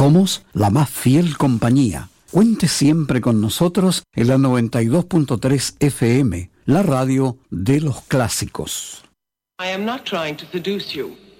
Somos la más fiel compañía. Cuente siempre con nosotros en la 92.3 FM, la radio de los clásicos. I am not trying to seduce you.